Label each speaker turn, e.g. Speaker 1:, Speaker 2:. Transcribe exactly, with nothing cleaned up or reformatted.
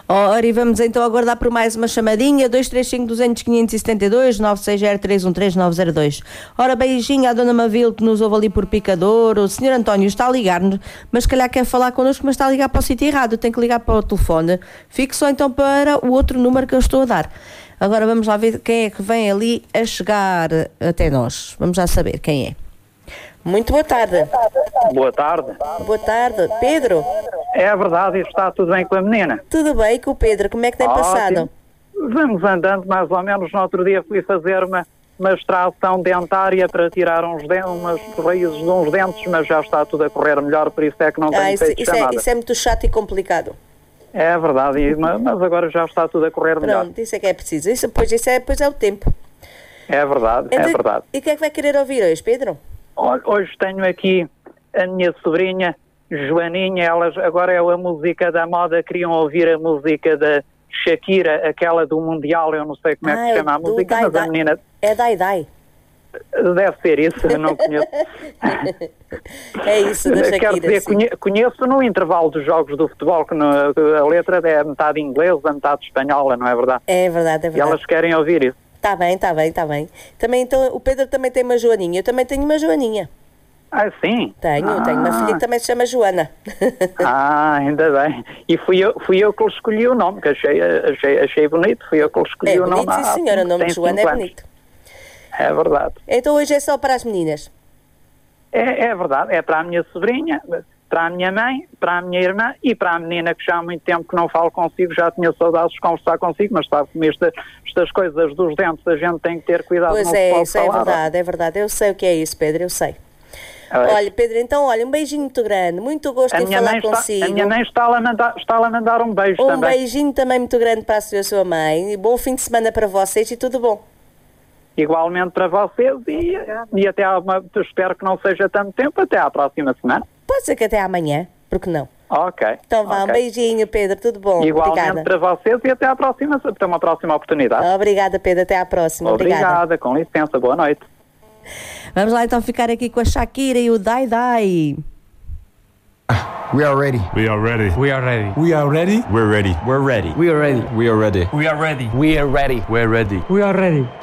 Speaker 1: Ora, e vamos então aguardar por mais uma chamadinha. Dois três cinco, duzentos, quinhentos e setenta e dois, nove seis zero, três um três, nove zero dois. Ora, beijinho à Dona Mavil que nos ouve ali por Picador. O senhor António está a ligar-nos, mas se calhar quer falar connosco, mas está a ligar para o sítio errado. Tem que ligar para o telefone. Fique só então para o outro número que eu estou a dar. Agora vamos lá ver quem é que vem ali a chegar até nós. Vamos já saber quem é. Muito boa tarde.
Speaker 2: Boa tarde.
Speaker 1: Boa tarde. Pedro?
Speaker 2: É verdade, está tudo bem com a menina?
Speaker 1: Tudo bem com o Pedro, como é que tem
Speaker 2: Ótimo.
Speaker 1: passado?
Speaker 2: Vamos andando mais ou menos. No outro dia fui fazer uma, uma extração dentária para tirar uns dentes, umas raízes de uns dentes, mas já está tudo a correr melhor, por isso é que não tenho
Speaker 1: ah, isso,
Speaker 2: feito
Speaker 1: isso
Speaker 2: chamada.
Speaker 1: É, isso é muito chato e complicado.
Speaker 2: É verdade, e, mas agora já está tudo a correr melhor.
Speaker 1: Pronto, isso é que é preciso. Isso, pois, isso é, pois é o tempo.
Speaker 2: É verdade,
Speaker 1: então,
Speaker 2: é verdade.
Speaker 1: E o que é que vai querer ouvir hoje, Pedro?
Speaker 2: Hoje tenho aqui a minha sobrinha, Joaninha. Elas agora é a música da moda, queriam ouvir a música da Shakira, aquela do Mundial, eu não sei como é que
Speaker 1: ah,
Speaker 2: se chama a música,
Speaker 1: Dai,
Speaker 2: mas
Speaker 1: Dai.
Speaker 2: a menina...
Speaker 1: É Dai Dai.
Speaker 2: Deve ser isso, eu não conheço.
Speaker 1: É isso, da Shakira.
Speaker 2: Quero dizer, conhe- conheço no intervalo dos jogos do futebol, que no, a letra é metade inglesa, metade espanhola, não é verdade?
Speaker 1: É verdade, é verdade.
Speaker 2: E elas querem ouvir isso.
Speaker 1: Está bem, está bem, está bem. Também, então, o Pedro também tem uma Joaninha. Eu também tenho uma Joaninha.
Speaker 2: Ah, sim?
Speaker 1: Tenho,
Speaker 2: ah.
Speaker 1: tenho uma filha que também se chama Joana.
Speaker 2: Ah, ainda bem. E fui eu, fui eu que lhe escolhi o nome, que achei, achei, achei bonito, fui eu que lhe escolhi
Speaker 1: é
Speaker 2: o nome.
Speaker 1: bonito, sim senhora, o nome de Joana é bonito.
Speaker 2: É verdade.
Speaker 1: Então hoje é só para as meninas?
Speaker 2: É, é verdade, é para a minha sobrinha, para a minha mãe, para a minha irmã e para a menina que já há muito tempo que não falo consigo, já tinha saudades de conversar consigo, mas sabe como esta, estas coisas dos dentes a gente tem que ter cuidado.
Speaker 1: Pois
Speaker 2: não
Speaker 1: é,
Speaker 2: se pode
Speaker 1: isso é
Speaker 2: falar.
Speaker 1: verdade, é verdade. Eu sei o que é isso, Pedro, eu sei.
Speaker 2: É.
Speaker 1: Olha, Pedro, então, olha, um beijinho muito grande, muito gosto
Speaker 2: A
Speaker 1: em
Speaker 2: minha
Speaker 1: falar
Speaker 2: mãe está,
Speaker 1: consigo.
Speaker 2: a minha mãe está a mandar, está a mandar um beijo
Speaker 1: um
Speaker 2: também.
Speaker 1: Um beijinho também muito grande para a sua, sua mãe, e bom fim de semana para vocês e tudo bom.
Speaker 2: Igualmente para vocês e, e até há uma, espero que não seja tanto tempo, até à próxima semana.
Speaker 1: Pode ser que até amanhã, porque não?
Speaker 2: Ok.
Speaker 1: Então vá,
Speaker 2: okay.
Speaker 1: Um beijinho, Pedro, tudo bom?
Speaker 2: Igualmente
Speaker 1: Obrigada.
Speaker 2: para vocês e até à próxima, até uma próxima oportunidade.
Speaker 1: Obrigada, Pedro, até à próxima.
Speaker 2: Obrigada,
Speaker 1: Obrigada.
Speaker 2: com licença, boa noite.
Speaker 1: Vamos lá então ficar aqui com a Shakira e o Dai Dai.
Speaker 3: We are ready.
Speaker 4: We are ready.
Speaker 3: We are ready.
Speaker 4: We are ready.
Speaker 3: We're ready.
Speaker 4: We're ready.
Speaker 3: We are ready.
Speaker 4: We are ready.
Speaker 3: We are ready.
Speaker 4: We are ready.
Speaker 3: We're ready.
Speaker 4: We're ready.
Speaker 3: We are ready.